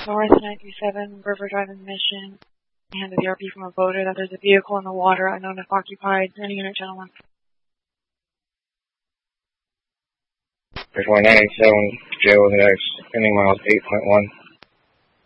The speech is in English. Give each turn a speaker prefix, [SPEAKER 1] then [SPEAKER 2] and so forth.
[SPEAKER 1] North 97, River Drive in Mission. I handed the RP from a boater that there's a vehicle in the water unknown if occupied. Any unit, gentlemen.
[SPEAKER 2] Bridge 197, Joe, the next ending miles 8.1.